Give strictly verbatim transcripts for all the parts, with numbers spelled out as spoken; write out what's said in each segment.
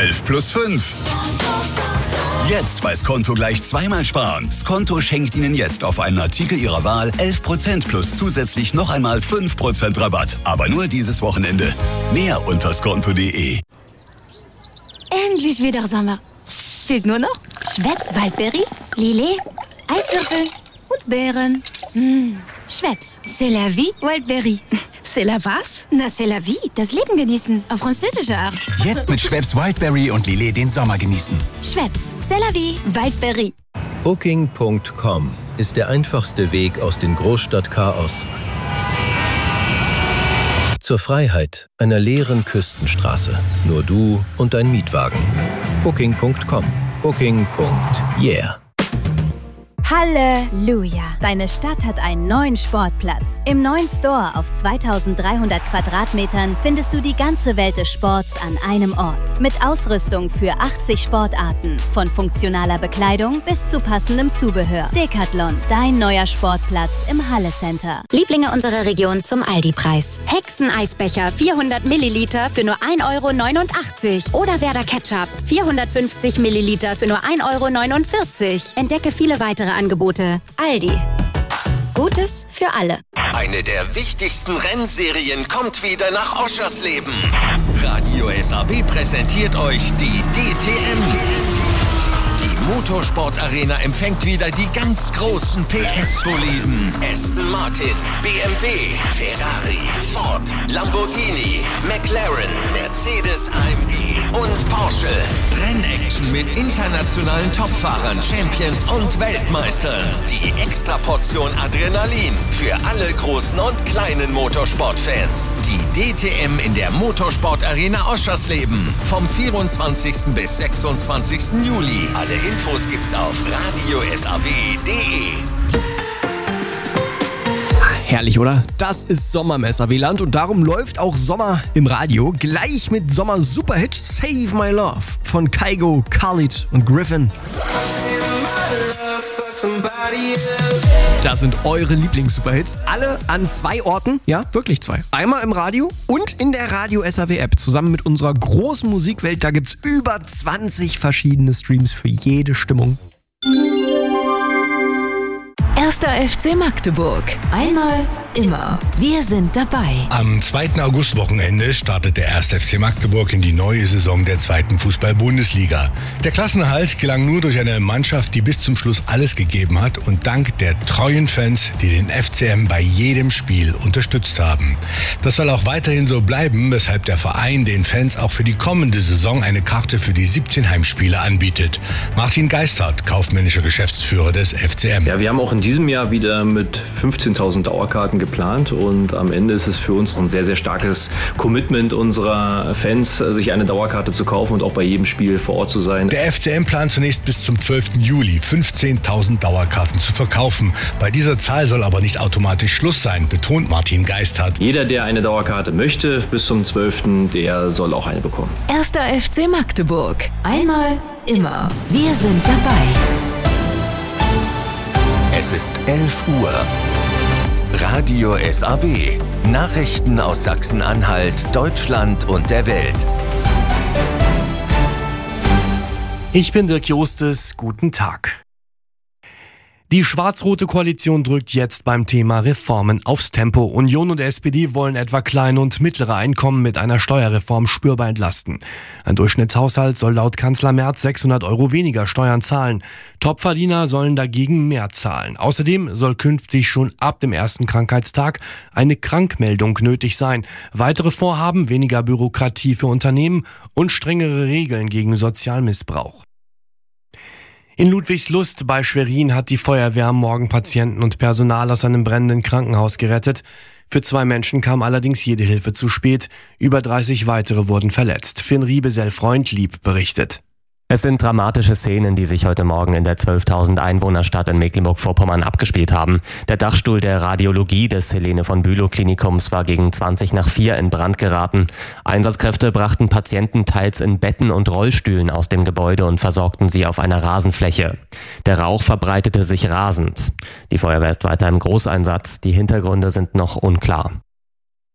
elf plus fünf. Jetzt bei Skonto gleich zweimal sparen. Skonto schenkt Ihnen jetzt auf einen Artikel Ihrer Wahl elf Prozent plus zusätzlich noch einmal fünf Prozent Rabatt. Aber nur dieses Wochenende. Mehr unter skonto punkt de. Endlich wieder Sommer. Fehlt nur noch Schweppes Waldbeere, Lillet, Eiswürfel und Beeren. Mmh. Schweppes, c'est la vie, Wildberry. C'est la was? Na, c'est la vie, das Leben genießen, auf französische Art. Jetzt mit Schweppes Wildberry und Lillet den Sommer genießen. Schweppes, c'est la vie, Wildberry. Booking punkt com ist der einfachste Weg aus dem Großstadtchaos zur Freiheit einer leeren Küstenstraße. Nur du und dein Mietwagen. Booking punkt com. Booking. Yeah. Halleluja! Deine Stadt hat einen neuen Sportplatz. Im neuen Store auf zweitausenddreihundert Quadratmetern findest du die ganze Welt des Sports an einem Ort. Mit Ausrüstung für achtzig Sportarten. Von funktionaler Bekleidung bis zu passendem Zubehör. Decathlon, dein neuer Sportplatz im Halle Center. Lieblinge unserer Region zum Aldi-Preis. Hexeneisbecher vierhundert Milliliter für nur ein Euro neunundachtzig. Oder Werder Ketchup vierhundertfünfzig Milliliter für nur ein Euro neunundvierzig. Entdecke viele weitere Angebote. Aldi. Gutes für alle. Eine der wichtigsten Rennserien kommt wieder nach Oschersleben. Radio S A W präsentiert euch die D T M. Die Motorsportarena empfängt wieder die ganz großen P S-Boliden. Aston Martin, B M W, Ferrari, Ford, Lamborghini, McLaren, Mercedes A M G und Porsche. Rennaction mit internationalen Topfahrern, Champions und Weltmeistern. Die Extraportion Adrenalin für alle großen und kleinen Motorsportfans. Die D T M in der Motorsportarena Oschersleben. Vom vierundzwanzigsten bis sechsundzwanzigsten Juli. Alle Infos gibt's auf radio s a w punkt de. Herrlich, oder? Das ist Sommer im S A W-Land und darum läuft auch Sommer im Radio. Gleich mit Sommer-Superhit Save My Love von Kygo, Khalid und Griffin. Das sind eure Lieblings-Superhits. Alle an zwei Orten. Ja, wirklich zwei. Einmal im Radio und in der Radio S A W-App. Zusammen mit unserer großen Musikwelt. Da gibt's über zwanzig verschiedene Streams für jede Stimmung. Erster F C Magdeburg. Einmal, immer. Wir sind dabei. Am zweiten August-Wochenende startet der erste F C Magdeburg in die neue Saison der zweiten Fußball-Bundesliga. Der Klassenerhalt gelang nur durch eine Mannschaft, die bis zum Schluss alles gegeben hat und dank der treuen Fans, die den F C M bei jedem Spiel unterstützt haben. Das soll auch weiterhin so bleiben, weshalb der Verein den Fans auch für die kommende Saison eine Karte für die siebzehn Heimspiele anbietet. Martin Geisthardt, kaufmännischer Geschäftsführer des F C M. Ja, wir haben auch in diesem Jahr wieder mit fünfzehntausend Dauerkarten geplant und am Ende ist es für uns ein sehr, sehr starkes Commitment unserer Fans, sich eine Dauerkarte zu kaufen und auch bei jedem Spiel vor Ort zu sein. Der F C M plant zunächst bis zum zwölften Juli fünfzehntausend Dauerkarten zu verkaufen. Bei dieser Zahl soll aber nicht automatisch Schluss sein, betont Martin Geisthardt. Jeder, der eine Dauerkarte möchte, bis zum zwölften, der soll auch eine bekommen. Erster F C Magdeburg. Einmal, immer. Wir sind dabei. Es ist elf Uhr. Radio S A W. Nachrichten aus Sachsen-Anhalt, Deutschland und der Welt. Ich bin Dirk Jostes. Guten Tag. Die schwarz-rote Koalition drückt jetzt beim Thema Reformen aufs Tempo. Union und S P D wollen etwa kleine und mittlere Einkommen mit einer Steuerreform spürbar entlasten. Ein Durchschnittshaushalt soll laut Kanzler Merz sechshundert Euro weniger Steuern zahlen. Topverdiener sollen dagegen mehr zahlen. Außerdem soll künftig schon ab dem ersten Krankheitstag eine Krankmeldung nötig sein. Weitere Vorhaben: weniger Bürokratie für Unternehmen und strengere Regeln gegen Sozialmissbrauch. In Ludwigslust bei Schwerin hat die Feuerwehr am Morgen Patienten und Personal aus einem brennenden Krankenhaus gerettet. Für zwei Menschen kam allerdings jede Hilfe zu spät. Über dreißig weitere wurden verletzt. Finn Riebesell-Freundlieb berichtet. Es sind dramatische Szenen, die sich heute Morgen in der zwölftausend Einwohnerstadt in Mecklenburg-Vorpommern abgespielt haben. Der Dachstuhl der Radiologie des Helene von Bülow Klinikums war gegen zwanzig nach vier in Brand geraten. Einsatzkräfte brachten Patienten teils in Betten und Rollstühlen aus dem Gebäude und versorgten sie auf einer Rasenfläche. Der Rauch verbreitete sich rasend. Die Feuerwehr ist weiter im Großeinsatz. Die Hintergründe sind noch unklar.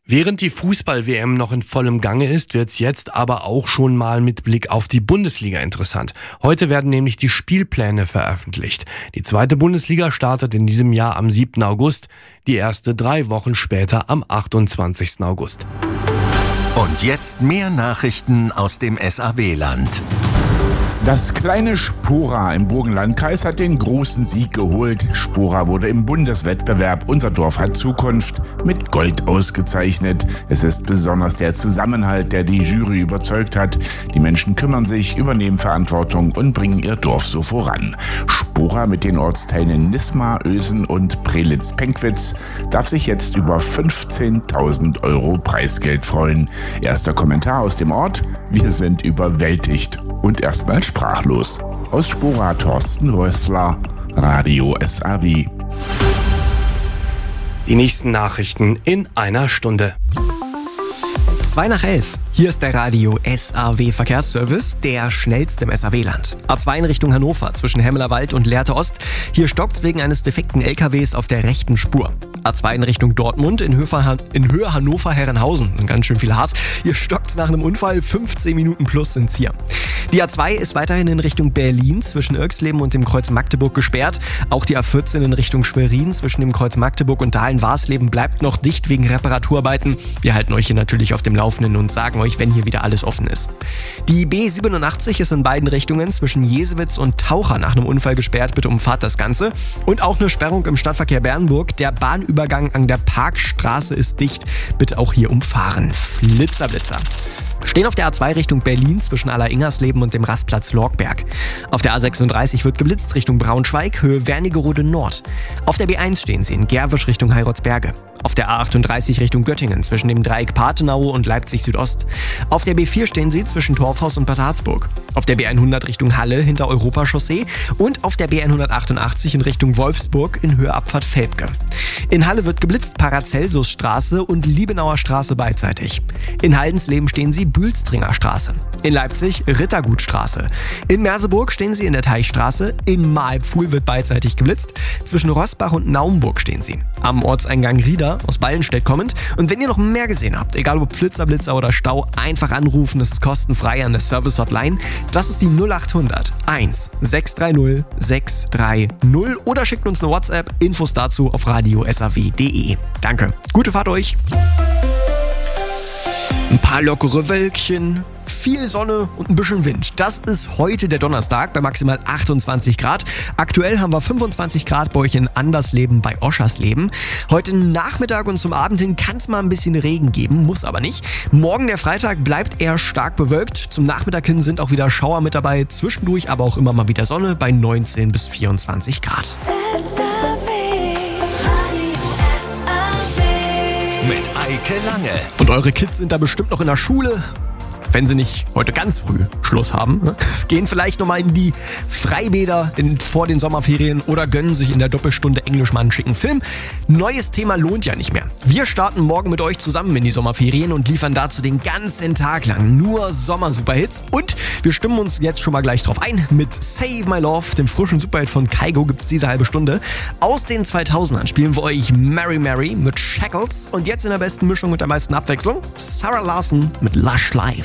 Während die Fußball-W M noch in vollem Gange ist, wird's jetzt aber auch schon mal mit Blick auf die Bundesliga interessant. Heute werden nämlich die Spielpläne veröffentlicht. Die zweite Bundesliga startet in diesem Jahr am siebten August, die erste drei Wochen später am achtundzwanzigsten August. Und jetzt mehr Nachrichten aus dem S A W-Land. Das kleine Spora im Burgenlandkreis hat den großen Sieg geholt. Spora wurde im Bundeswettbewerb Unser Dorf hat Zukunft mit Gold ausgezeichnet. Es ist besonders der Zusammenhalt, der die Jury überzeugt hat. Die Menschen kümmern sich, übernehmen Verantwortung und bringen ihr Dorf so voran. Spora mit den Ortsteilen Nisma, Ösen und Prelitz-Penkwitz darf sich jetzt über fünfzehntausend Euro Preisgeld freuen. Erster Kommentar aus dem Ort: Wir sind überwältigt und erstmal sprachlos. Aus Spora Thorsten Rössler, Radio S A W. Die nächsten Nachrichten in einer Stunde. zwei nach elf. Hier ist der Radio S A W Verkehrsservice, der schnellste im S A W-Land. A zwei in Richtung Hannover zwischen Hemmelerwald und Lehrte Ost. Hier stockt's wegen eines defekten L K Ws auf der rechten Spur. A zwei in Richtung Dortmund in Höhe, in Höhe Hannover-Herrenhausen. Ganz schön viel Haas. Hier stockt's nach einem Unfall. fünfzehn Minuten plus sind's hier. Die A zwei ist weiterhin in Richtung Berlin zwischen Irxleben und dem Kreuz Magdeburg gesperrt. Auch die A vierzehn in Richtung Schwerin zwischen dem Kreuz Magdeburg und Dahlen-Warsleben bleibt noch dicht wegen Reparaturarbeiten. Wir halten euch hier natürlich auf dem Laufenden und sagen euch, wenn hier wieder alles offen ist. Die B siebenundachtzig ist in beiden Richtungen zwischen Jesewitz und Taucher nach einem Unfall gesperrt. Bitte umfahrt das Ganze. Und auch eine Sperrung im Stadtverkehr Bernburg. Der Bahnübergang an der Parkstraße ist dicht. Bitte auch hier umfahren. Flitzer, Blitzer. Stehen auf der A zwei Richtung Berlin zwischen Aller-Ingersleben und dem Rastplatz Lorgberg. Auf der A sechsunddreißig wird geblitzt Richtung Braunschweig, Höhe Wernigerode Nord. Auf der B eins stehen sie in Gerwisch Richtung Heiratsberge. Auf der A achtunddreißig Richtung Göttingen zwischen dem Dreieck Patenau und Leipzig Südost. Auf der B vier stehen sie zwischen Torfhaus und Bad Harzburg. Auf der B hundert Richtung Halle hinter Europachaussee und auf der B hundertachtundachtzig in Richtung Wolfsburg in Höhe Abfahrt Velpke. In Halle wird geblitzt Paracelsusstraße und Liebenauer Straße beidseitig. In Haldensleben stehen sie Bülstringer Straße. In Leipzig Rittergutstraße. In Merseburg stehen sie in der Teichstraße. Im Mahlpfuhl wird beidseitig geblitzt. Zwischen Rossbach und Naumburg stehen sie. Am Ortseingang Rieder aus Ballenstedt kommend. Und wenn ihr noch mehr gesehen habt, egal ob Flitzer, Blitzer oder Stau, einfach anrufen. Das ist kostenfrei an der Service-Hotline. Das ist die null achthundert eins sechs drei null sechs drei null oder schickt uns eine WhatsApp. Infos dazu auf radio s a w punkt d e. Danke. Gute Fahrt euch. Ein paar lockere Wölkchen, viel Sonne und ein bisschen Wind. Das ist heute der Donnerstag bei maximal achtundzwanzig Grad. Aktuell haben wir fünfundzwanzig Grad bei euch in Andersleben bei Oschersleben. Heute Nachmittag und zum Abend hin kann es mal ein bisschen Regen geben, muss aber nicht. Morgen der Freitag bleibt eher stark bewölkt. Zum Nachmittag hin sind auch wieder Schauer mit dabei. Zwischendurch aber auch immer mal wieder Sonne bei neunzehn bis vierundzwanzig Grad. Mit Eike Lange. Und eure Kids sind da bestimmt noch in der Schule. Wenn sie nicht heute ganz früh Schluss haben, ne? Gehen vielleicht nochmal in die Freibäder in, vor den Sommerferien oder gönnen sich in der Doppelstunde Englisch mal einen schicken Film. Neues Thema lohnt ja nicht mehr. Wir starten morgen mit euch zusammen in die Sommerferien und liefern dazu den ganzen Tag lang nur Sommer-Superhits. Und wir stimmen uns jetzt schon mal gleich drauf ein. Mit Save My Love, dem frischen Superhit von Kygo, gibt es diese halbe Stunde. Aus den zweitausendern spielen wir euch Mary Mary mit Shackles. Und jetzt in der besten Mischung mit der meisten Abwechslung Sarah Larson mit Lush Life.